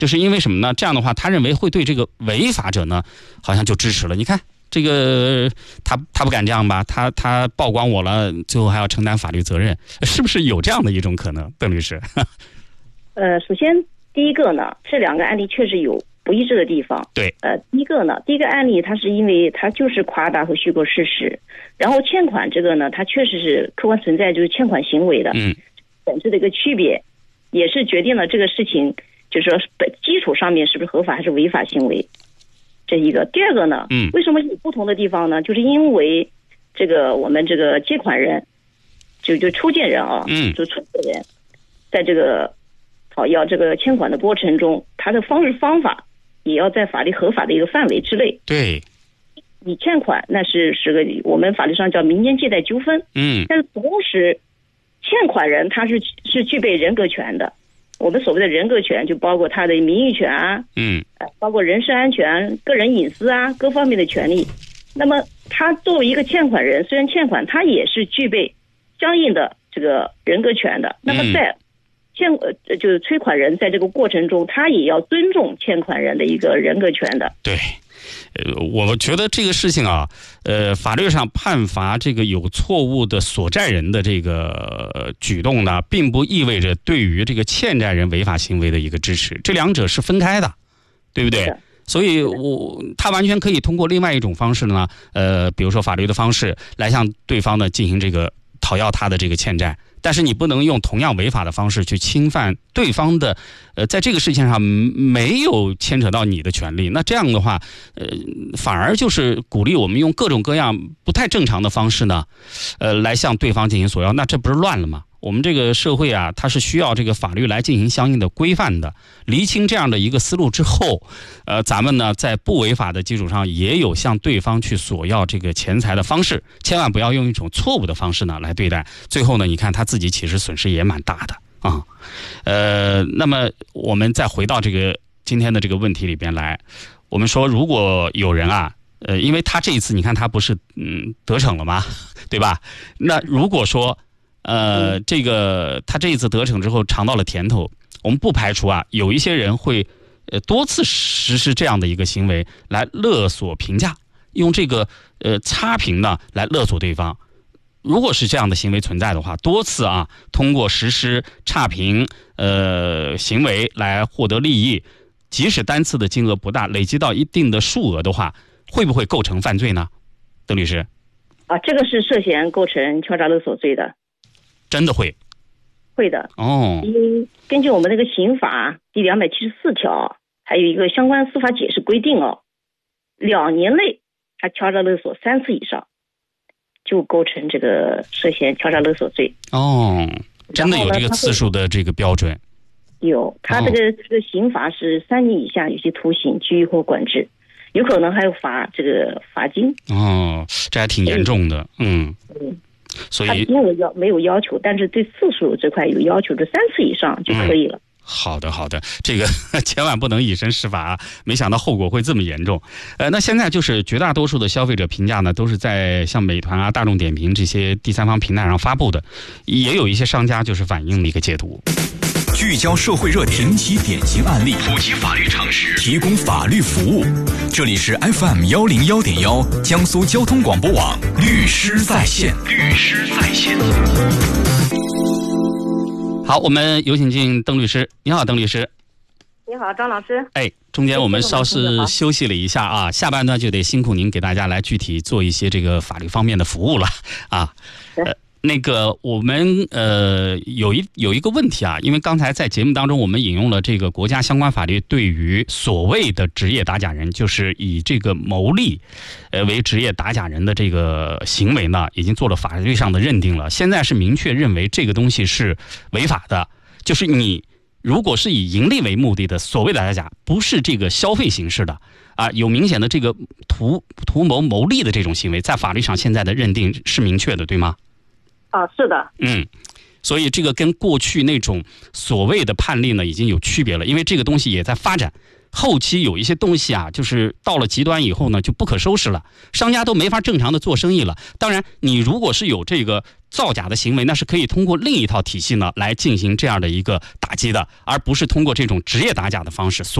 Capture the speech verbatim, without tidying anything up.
就是因为什么呢？这样的话，他认为会对这个违法者呢，好像就支持了。你看这个他他不敢这样吧？他他曝光我了，最后还要承担法律责任，是不是有这样的一种可能，邓律师？ 呃，首先第一个呢，这两个案例确实有不一致的地方。 对， 呃，第一个呢，第一个案例它是因为它就是夸大和虚构事实，然后欠款这个呢，它确实是客观存在就是欠款行为的， 嗯， 本质的一个区别，也是决定了这个事情就是说本基础上面是不是合法还是违法行为，这一个。第二个呢， 嗯， 为什么有不同的地方呢？就是因为这个我们这个借款人，就就出借人啊， 嗯， 就出借人，在这个讨要这个欠款的过程中，他的方式方法也要在法律合法的一个范围之内。 对， 你欠款那是是个我们法律上叫民间借贷纠纷， 嗯， 但是同时欠款人他是是具备人格权的。我们所谓的人格权就包括他的名誉权啊， 嗯， 包括人身安全、个人隐私啊各方面的权利。那么他作为一个欠款人，虽然欠款，他也是具备相应的这个人格权的。那么在欠呃就是催款人在这个过程中，他也要尊重欠款人的一个人格权的。 对。呃，我觉得这个事情啊，呃，法律上判罚这个有错误的索债人的这个举动呢，并不意味着对于这个欠债人违法行为的一个支持，这两者是分开的，对不对？所以我他完全可以通过另外一种方式呢，呃，比如说法律的方式来向对方呢进行这个讨要他的这个欠债。但是你不能用同样违法的方式去侵犯对方的，呃，在这个事情上没有牵扯到你的权利，那这样的话，呃，反而就是鼓励我们用各种各样不太正常的方式呢，呃，来向对方进行索要，那这不是乱了吗？我们这个社会啊，它是需要这个法律来进行相应的规范的。厘清这样的一个思路之后，呃，咱们呢在不违法的基础上，也有向对方去索要这个钱财的方式，千万不要用一种错误的方式呢来对待。最后呢，你看他自己其实损失也蛮大的啊。呃，那么我们再回到这个今天的这个问题里边来，我们说如果有人啊，呃，因为他这一次你看他不是嗯得逞了吗？对吧？那如果说呃，这个他这一次得逞之后尝到了甜头，我们不排除啊，有一些人会呃多次实施这样的一个行为来勒索评价，用这个呃差评呢来勒索对方。如果是这样的行为存在的话，多次啊通过实施差评呃行为来获得利益，即使单次的金额不大，累积到一定的数额的话，会不会构成犯罪呢？邓律师啊，这个是涉嫌构成敲诈勒索罪的。 真的会？ 会的哦。 因为根据我们那个刑法第两百七十四条，还有一个相关司法解释规定哦，两年内他敲诈勒索三次以上，就构成这个涉嫌敲诈勒索罪。 哦，真的有这个次数的这个标准？ 有，他这个、哦、这个刑罚是三年以下有期徒刑、拘役或管制，有可能还有罚这个罚金。 哦，这还挺严重的。嗯。嗯，所以他金额要没有要求，但是对次数这块有要求，这三次以上就可以了。 嗯、好的，好的，这个千万不能以身试法啊！没想到后果会这么严重。呃，那现在就是绝大多数的消费者评价呢，都是在像美团啊、大众点评这些第三方平台上发布的，也有一些商家就是反映了一个解读。 聚焦社会热点，评其典型案例，普及法律常识，提供法律服务。这里是 F M 幺零幺点幺江苏交通广播网律师在线。律师在线。 好，我们有请进邓律师。你好，邓律师。 你好，张老师。 哎，中间我们稍事休息了一下啊，下半段就得辛苦您给大家来具体做一些这个法律方面的服务了啊。呃那个我们呃有一有一个问题啊，因为刚才在节目当中我们引用了这个国家相关法律对于所谓的职业打假人，就是以这个牟利呃为职业打假人的这个行为呢，已经做了法律上的认定了。现在是明确认为这个东西是违法的，就是你如果是以盈利为目的的所谓的打假，不是这个消费形式的啊，有明显的这个图图谋牟利的这种行为，在法律上现在的认定是明确的，对吗？ 啊，是的。 嗯，所以这个跟过去那种所谓的判例呢已经有区别了，因为这个东西也在发展， 后期有一些东西啊，就是到了极端以后呢，就不可收拾了，商家都没法正常的做生意了。当然，你如果是有这个造假的行为，那是可以通过另一套体系呢来进行这样的一个打击的，而不是通过这种职业打假的方式。